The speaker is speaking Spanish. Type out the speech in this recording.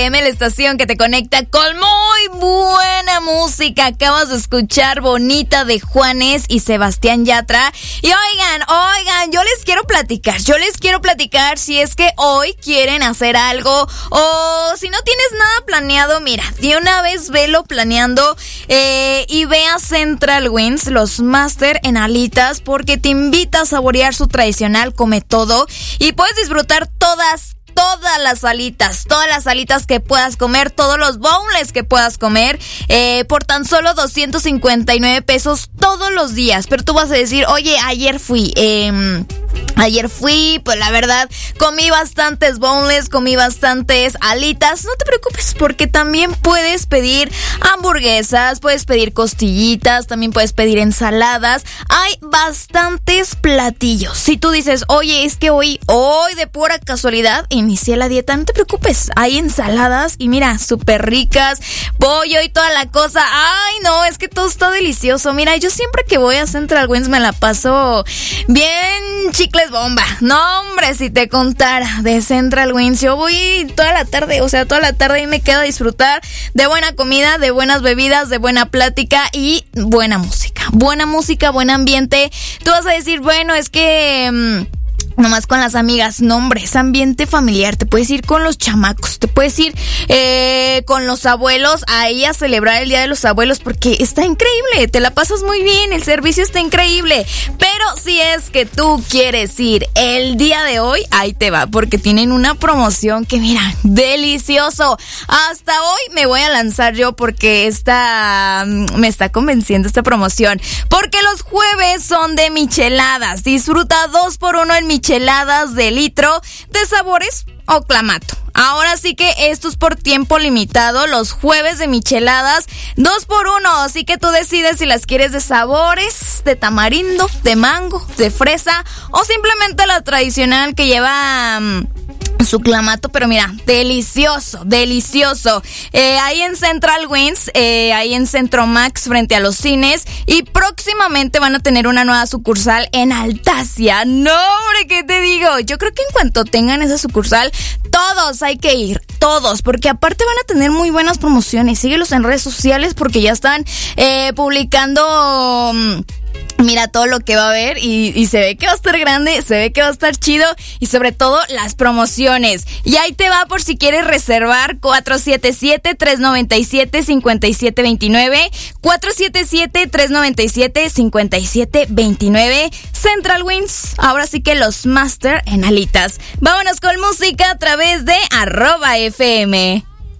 FM, la estación que te conecta con muy buena música. Acabas de escuchar Bonita de Juanes y Sebastián Yatra. Y oigan, yo les quiero platicar si es que hoy quieren hacer algo o si no tienes nada planeado, mira, de una vez velo planeando y ve a Central Wings, los Master en alitas, porque te invita a saborear su tradicional come todo y puedes disfrutar todas las alitas que puedas comer, todos los boneless que puedas comer, por tan solo 259 pesos todos los días. Pero tú vas a decir, oye, ayer fui, pues la verdad, comí bastantes boneless, comí bastantes alitas. No te preocupes, porque también puedes pedir hamburguesas, puedes pedir costillitas, también puedes pedir ensaladas. Hay bastantes platillos. Si tú dices, oye, es que hoy de pura casualidad inicié la dieta, no te preocupes, hay ensaladas y mira, súper ricas, pollo y toda la cosa. Ay, no, es que todo está delicioso. Mira, yo siempre que voy a Central Wings me la paso bien chicles bomba. No, hombre, si te contara de Central Wings, yo voy toda la tarde y me quedo a disfrutar de buena comida, de buenas bebidas, de buena plática y buena música, buen ambiente. Tú vas a decir, bueno, es que nomás con las amigas. No, hombre, es ambiente familiar. Te puedes ir con los chamacos, te puedes ir con los abuelos ahí a celebrar el Día de los Abuelos, porque está increíble, te la pasas muy bien, el servicio está increíble. Pero si es que tú quieres ir el día de hoy, ahí te va, porque tienen una promoción que mira, delicioso. Hasta hoy me voy a lanzar yo porque me está convenciendo esta promoción, porque los jueves son de micheladas. Disfruta 2x1 en micheladas de litro de sabores o clamato. Ahora sí que esto es por tiempo limitado, los jueves de micheladas 2x1, así que tú decides si las quieres de sabores, de tamarindo, de mango, de fresa o simplemente la tradicional que lleva su clamato, pero mira, delicioso. Ahí en Central Wings, ahí en Centro Max, frente a los cines, y próximamente van a tener una nueva sucursal en Altasia. No, hombre, ¿qué te digo? Yo creo que en cuanto tengan esa sucursal, todos hay que ir, todos, porque aparte van a tener muy buenas promociones. Síguelos en redes sociales porque ya están publicando mira todo lo que va a haber y se ve que va a estar grande, se ve que va a estar chido y sobre todo las promociones. Y ahí te va por si quieres reservar 477-397-5729, 477-397-5729. Central Wings, ahora sí que los Master en alitas. Vámonos con música a través de @FM.